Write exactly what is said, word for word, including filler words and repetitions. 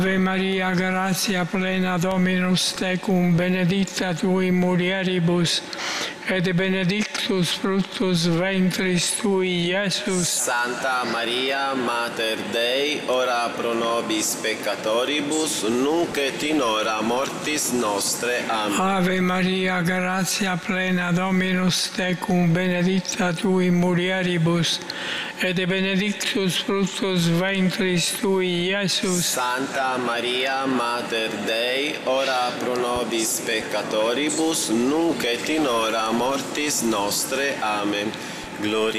Ave Maria, gratia plena, Dominus tecum, benedicta tu in mulieribus, et benedictus fructus ventris tui, Iesus. Santa Maria, Mater Dei, ora pro nobis peccatoribus, nunc et in hora mortis nostre. Amen. Ave Maria, gratia plena, Dominus tecum, benedicta tu in mulieribus, et benedictus fructus ventris tui, Iesus. Santa Maria, Mater Dei, ora pro nobis peccatoribus, nunc et in hora mortis nostre. Amen. Gloria